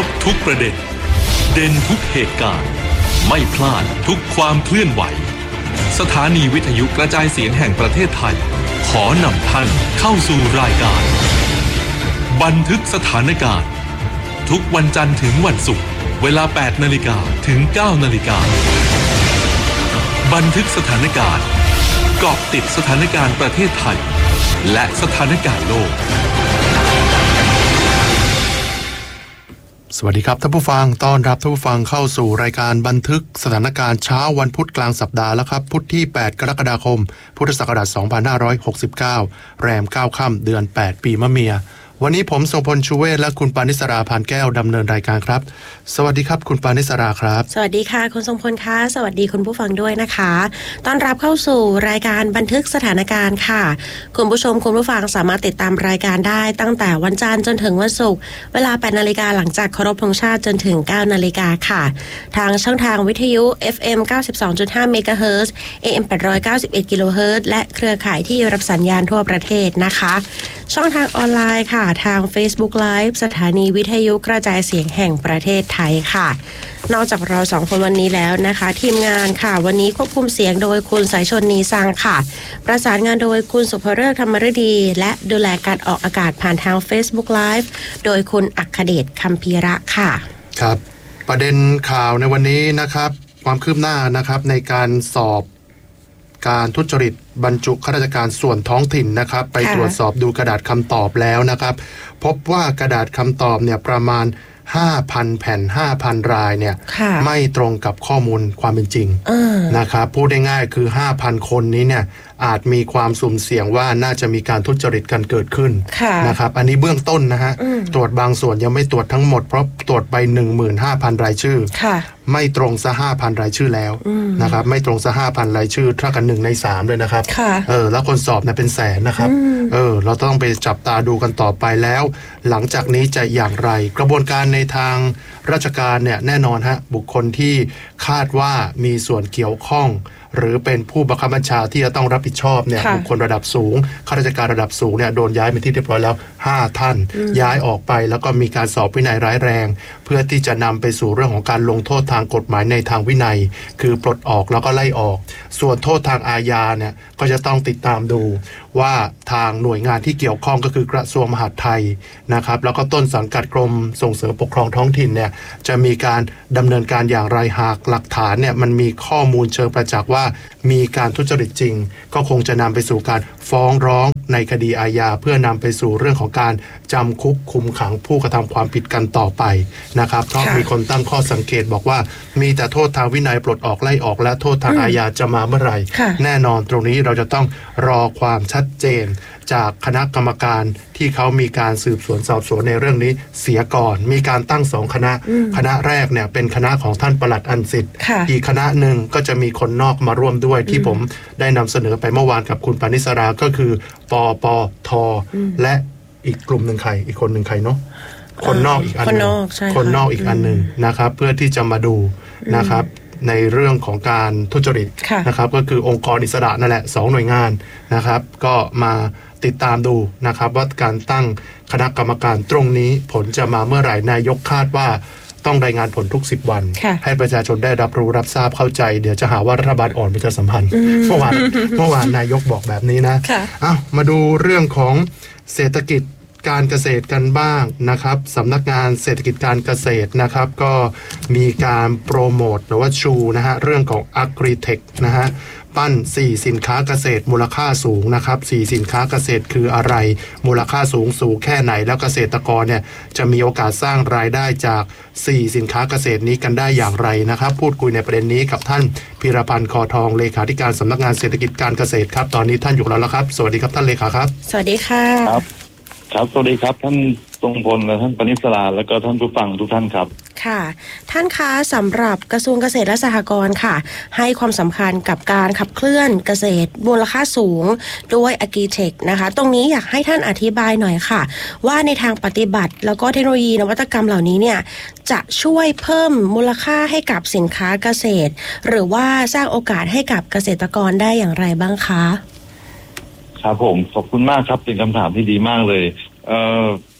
ทุกประเด็นเด่นทุกเหตุการณ์ไม่พลาดทุกความเคลื่อนไหวสถานีวิทยุกระจายเสียงแห่งประเทศไทยขอนำท่านเข้าสู่รายการบันทึกสถานการณ์ทุกวันจันทร์ถึงวันศุกร์เวลา 8 นาฬิกาถึง 9 นาฬิกาบันทึกสถานการณ์เกาะติดสถานการณ์ประเทศไทยและสถานการณ์โลกสวัสดีครับท่านผู้ฟังต้อนรับท่านผู้ฟังเข้าสู่รายการบันทึกสถานการณ์เช้าวันพุธกลางสัปดาห์แล้วครับพุธที่ 8 กรกฎาคม พุทธศักราช 2569 แรม 9 ค่ำเดือน 8 ปีมะเมียวันนี้ผมทรงพลชูเวศและคุณปานิสราพานแก้วดำเนินรายการครับสวัสดีครับคุณปานิสราครับสวัสดีค่ะคุณทรงพลค่ะสวัสดีคุณผู้ฟังด้วยนะคะต้อนรับเข้าสู่รายการบันทึกสถานการณ์ค่ะคุณผู้ชมคุณผู้ฟังสามารถติดตามรายการได้ตั้งแต่วันจันทร์จนถึงวันศุกร์เวลา 8 นาฬิกาหลังจากเคารพธงชาติจนถึง 9 นาฬิกาค่ะทางช่องทางวิทยุ FM 92.5 เมกะเฮิรตซ์ AM 891 กิโลเฮิรตซ์และเครือข่ายที่รับสัญญาณทั่วประเทศนะคะช่องทางออนไลน์ค่ะทาง Facebook Live สถานีวิทยุกระจายเสียงแห่งประเทศไทยค่ะนอกจากเรา2คนวันนี้แล้วนะคะทีมงานค่ะวันนี้ควบคุมเสียงโดยคุณสายชนนีซังค่ะประสานงานโดยคุณสุภฤกษ์ธรรมฤดีและดูแลการออกอากาศผ่านทาง Facebook Live โดยคุณอัคเดชคัมภีระค่ะครับประเด็นข่าวในวันนี้นะครับความคืบหน้านะครับในการสอบการทุจริตบรรจุข้าราชการส่วนท้องถิ่นนะครับไปตรวจสอบดูกระดาษคำตอบแล้วนะครับพบว่ากระดาษคำตอบเนี่ยประมาณ 5,000 แผ่น 5,000 รายเนี่ยไม่ตรงกับข้อมูลความเป็นจริงนะครับพูดได้ง่ายคือ 5,000 คนนี้เนี่ยอาจมีความสุ่มเสี่ยงว่าน่าจะมีการทุจริตกันเกิดขึ้นนะครับอันนี้เบื้องต้นนะฮะตรวจบางส่วนยังไม่ตรวจทั้งหมดเพราะตรวจไป 15,000 รายชื่อไม่ตรงซะ 5,000 รายชื่อแล้วนะครับไม่ตรงซะ 5,000 รายชื่อเท่ากัน1 ใน 3เลยนะครับแล้วคนสอบเนี่ยเป็นแสนนะครับเราต้องไปจับตาดูกันต่อไปแล้วหลังจากนี้จะอย่างไรกระบวนการในทางราชการเนี่ยแน่นอนฮะบุคคลที่คาดว่ามีส่วนเกี่ยวข้องหรือเป็นผู้บังคับบัญชาที่จะต้องรับผิดชอบเนี่ยบุคคลระดับสูงข้าราชการระดับสูงเนี่ยโดนย้ายเป็นที่เรียบร้อยแล้ว5 ท่านย้ายออกไปแล้วก็มีการสอบวินัยร้ายแรงเพื่อที่จะนำไปสู่เรื่องของการลงโทษทางกฎหมายในทางวินัยคือปลดออกแล้วก็ไล่ออกส่วนโทษทางอาญาเนี่ยก็จะต้องติดตามดูว่าทางหน่วยงานที่เกี่ยวข้องก็คือกระทรวงมหาดไทยนะครับแล้วก็ต้นสังกัดกรมส่งเสริมปกครองท้องถิ่นเนี่ยจะมีการดำเนินการอย่างไรหากหลักฐานเนี่ยมันมีข้อมูลเชิงประจักษ์ว่ามีการทุจริตจริงก็คงจะนำไปสู่การฟ้องร้องในคดีอาญาเพื่อนำไปสู่เรื่องของการจำคุกคุมขังผู้กระทำความผิดกันต่อไปนะครับเพราะมีคนตั้งข้อสังเกตบอกว่ามีแต่โทษทางวินัยปลดออกไล่ออกและโทษทางอาญาจะมาเมื่อไหร่แน่นอนตรงนี้เราจะต้องรอความชัดเจนจากคณะกรรมการที่เขามีการสืบสวนสอบสวนในเรื่องนี้เสียก่อนมีการตั้ง2 คณะคณะแรกเนี่ยเป็นคณะของท่านปลัดอันสิทธิ์อีกคณะหนึ่งก็จะมีคนนอกมาร่วมด้วยที่ผมได้นำเสนอไปเมื่อวานกับคุณปานิสราก็คือปปทและอีกกลุ่มหนึ่งใครอีกคนหนึ่งใครเนาะคนนอกอีกอันนึงคนนอกอีกอันนึงนะครับเพื่อที่จะมาดูนะครับในเรื่องของการทุจริตนะครับก็คือองค์กรอิสระนั่นแหละ2 หน่วยงานนะครับก็มาติดตามดูนะครับว่าการตั้งคณะกรรมการตรงนี้ผลจะมาเมื่อไหร่นายกคาดว่าต้องรายงานผลทุก10 วันให้ประชาชนได้รับรู้รับทราบเข้าใจเดี๋ยวจะหาว่ารัฐบาลอ่อนประชาสัมพันธ์เมื่อวานนายกบอกแบบนี้นะมาดูเรื่องของเศรษฐกิจการเกษตรกันบ้างนะครับสำนักงานเศรษฐกิจการเกษตรนะครับก็มีการโปรโมทหรือว่าชูนะฮะเรื่องของ Agritech นะฮะปั้น4สินค้าเกษตรมูลค่าสูงนะครับ4สินค้าเกษตรคืออะไรมูลค่าสูงแค่ไหนแล้วเกษตรกรเนี่ยจะมีโอกาสสร้างรายได้จาก4สินค้าเกษตรนี้กันได้อย่างไรนะครับพูดคุยในประเด็นนี้กับท่านพีรพันธ์คอทองเลขาธิการสำนักงานเศรษฐกิจการเกษตรครับตอนนี้ท่านอยู่แล้วครับสวัสดีครับท่านเลขาครับสวัสดีค่ะครับสวัสดีครับท่านทรงพลและท่านปณิสราและก็ท่านผู้ฟังทุกท่านครับค่ะท่านคะสำหรับกระทรวงเกษตรและสหกรณ์ค่ะให้ความสำคัญกับการขับเคลื่อนเกษตรมูลค่าสูงด้วย Agritech นะคะตรงนี้อยากให้ท่านอธิบายหน่อยค่ะว่าในทางปฏิบัติแล้วก็เทคโนโลยีนวัตกรรมเหล่านี้เนี่ยจะช่วยเพิ่มมูลค่าให้กับสินค้าเกษตรหรือว่าสร้างโอกาสให้กับเกษตรกรได้อย่างไรบ้างคะครับผมขอบคุณมากครับเป็นคำถามที่ดีมากเลย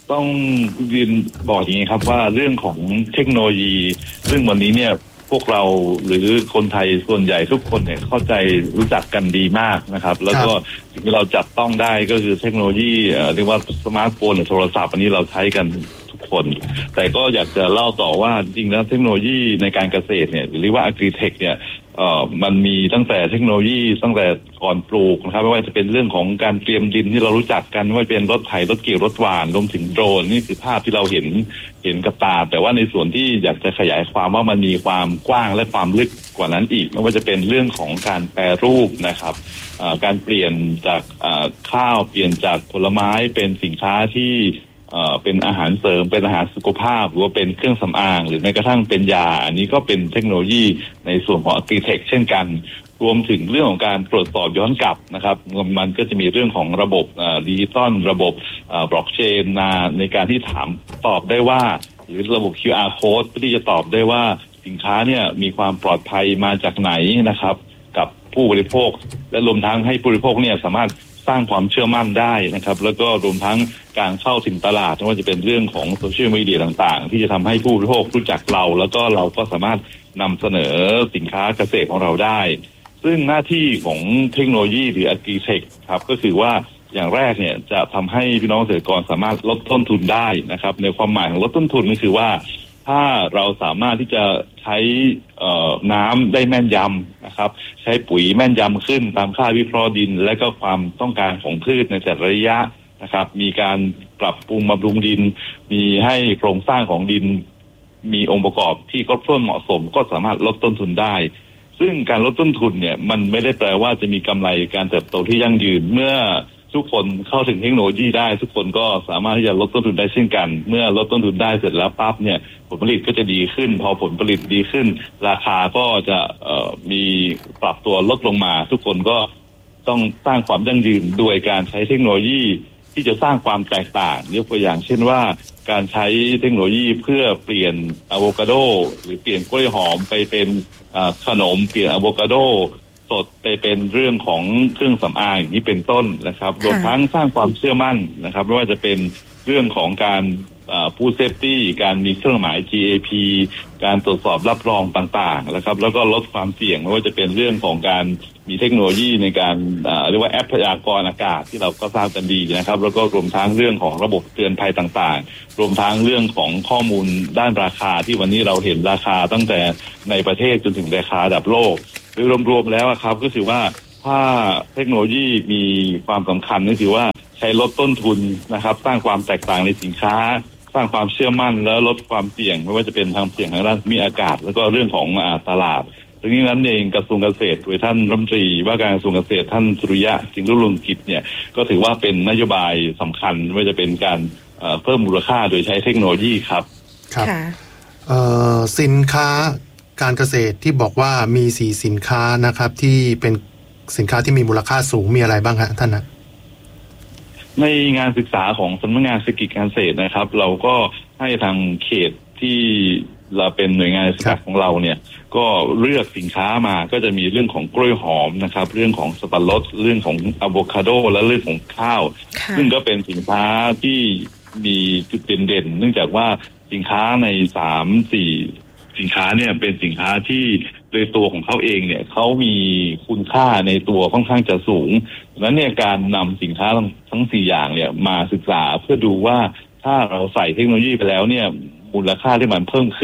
ต้องยืนบอกอย่างนี้ครับว่าเรื่องของเทคโนโลยีเรื่องวันนี้เนี่ยพวกเราหรือคนไทยส่วนใหญ่ทุกคนเนี่ยเข้าใจรู้จักกันดีมากนะครับแล้วก็สิ่งที่เราจับต้องได้ก็คือเทคโนโลยีเรียกว่าสมาร์ทโฟนหรือโทรศัพท์อันนี้เราใช้กันทุกคนแต่ก็อยากจะเล่าต่อว่าจริงๆแล้วเทคโนโลยีในการเกษตรเนี่ยหรือว่า Agri-Tech เนี่ยมันมีตั้งแต่เทคโนโลยีตั้งแต่ก่อนปลูกนะครับไม่ว่าจะเป็นเรื่องของการเตรียมดินที่เรารู้จักกันไม่ว่าเป็นรถไถรถเกี่ยวรถหว่านรวมถึงโดรนนี่คือภาพที่เราเห็นกับตาแต่ว่าในส่วนที่อยากจะขยายความว่ามันมีความกว้างและความลึกกว่านั้นอีกไม่ว่าจะเป็นเรื่องของการแปรรูปนะครับการเปลี่ยนจากข้าวเปลี่ยนจากผลไม้เป็นสินค้าที่เป็นอาหารเสริมเป็นอาหารสุขภาพหรือว่าเป็นเครื่องสำอางหรือแม้กระทั่งเป็นยาอันนี้ก็เป็นเทคโนโลยีในส่วนของ Agri-Tech เช่นกันรวมถึงเรื่องของการตรวจสอบย้อนกลับนะครับมันก็จะมีเรื่องของระบบดิจิตอลระบบบล็อกเชนในการที่ถามตอบได้ว่าหรือระบบ QR code ที่จะตอบได้ว่าสินค้าเนี่ยมีความปลอดภัยมาจากไหนนะครับกับผู้บริโภคและรวมทั้งให้ผู้บริโภคเนี่ยสามารถสร้างความเชื่อมั่นได้นะครับแล้วก็รวมทั้งการเข้าถึงตลาดไม่ว่าจะเป็นเรื่องของโซเชียลมีเดียต่างๆที่จะทำให้ผู้บริโภครู้จักเราแล้วก็เราก็สามารถนำเสนอสินค้าเกษตรของเราได้ซึ่งหน้าที่ของเทคโนโลยีหรือ Agri-Tech ครับก็คือว่าอย่างแรกเนี่ยจะทำให้พี่น้องเกษตรกรสามารถลดต้นทุนได้นะครับในความหมายของลดต้นทุนก็คือว่าถ้าเราสามารถที่จะใช้น้ำได้แม่นยำนะครับใช้ปุ๋ยแม่นยำขึ้นตามค่าวิเคราะห์ดินและก็ความต้องการของพืชในแต่ละระยะนะครับมีการปรับปรุงบำรุงดินมีให้โครงสร้างของดินมีองค์ประกอบที่ครบถ้วนเหมาะสมก็สามารถลดต้นทุนได้ซึ่งการลดต้นทุนเนี่ยมันไม่ได้แปลว่าจะมีกำไรการเติบโตที่ยั่งยืนเมื่อทุกคนเข้าถึงเทคโนโลยีได้ทุกคนก็สามารถที่จะลดต้นทุนได้เช่นกันเมื่อลดต้นทุนได้เสร็จแล้วปั๊บเนี่ยผลผลิตก็จะดีขึ้นพอผลผลิตดีขึ้นราคาก็จะมีปรับตัวลดลงมาทุกคนก็ต้องสร้างความยั่งยืนโดยการใช้เทคโนโลยีที่จะสร้างความแตกต่างยกตัวอย่างเช่นว่าการใช้เทคโนโลยีเพื่อเปลี่ยนอะโวคาโดหรือเปลี่ยนกล้วยหอมไปเป็นขนมเปลี่ยนอะโวคาโดสดไปเป็นเรื่องของเครื่องสำอางอย่างนี้เป็นต้นนะครับรวมทั้งสร้างความเชื่อมั่นนะครับไม่ว่าจะเป็นเรื่องของการผู้เซฟตี้การมีเครื่องหมาย GAP การตรวจสอบรับรองต่างๆนะครับแล้วก็ลดความเสี่ยงไม่ว่าจะเป็นเรื่องของการมีเทคโนโลยีในการเรียกว่าแอปพยากรณ์อากาศที่เราก็ทราบกันดีนะครับแล้วก็รวมทั้งเรื่องของระบบเตือนภัยต่างๆรวมทั้งเรื่องของข้อมูลด้านราคาที่วันนี้เราเห็นราคาตั้งแต่ในประเทศจนถึงราคาระดับโลกโดยรวมๆแล้วครับก็คือว่าถ้าเทคโนโลยีมีความสำคัญก็คือว่าใช้ลดต้นทุนนะครับสร้างความแตกต่างในสินค้าสร้างความเชื่อมั่นแล้วลดความเสี่ยงไม่ว่าจะเป็นทางเสี่ยงทางด้านมีอากาศแล้วก็เรื่องของตลาดดังนั้นเองกระทรวงเกษตรโดยท่านรัฐมนตรีว่าการกระทรวงเกษตรท่านสุริยะจึงรุ่งเรืองกิจเนี่ยก็ถือว่าเป็นนโยบายสำคัญไม่ว่าจะเป็นการเพิ่มมูลค่าโดยใช้เทคโนโลยีครับครับสินค้าการเกษตรที่บอกว่ามี4สินค้านะครับที่เป็นสินค้าที่มีมูลค่าสูงมีอะไรบ้างฮะท่านนะในงานศึกษาของสำนักงานเศรษฐกิจการเกษตรนะครับเราก็ให้ทางเขตที่เราเป็นหน่วยงานศึกษาของเราเนี่ยก็เลือกสินค้ามาก็จะมีเรื่องของกล้วยหอมนะครับเรื่องของสับปะรดเรื่องของอะโวคาโดและเรื่องของข้าวซึ่งก็เป็นสินค้าที่มีจุดเด่นๆเนื่องจากว่าสินค้าใน3-4สินค้าเนี่ยเป็นสินค้าที่โดยตัวของเขาเองเนี่ยเขามีคุณค่าในตัวค่อนข้างจะสูงดังนั้นเนี่ยการนำสินค้าทั้ง4อย่างเนี่ยมาศึกษาเพื่อดูว่าถ้าเราใส่เทคโนโลยีไปแล้วเนี่ยมูลค่าที่มันเพิ่มขึ้น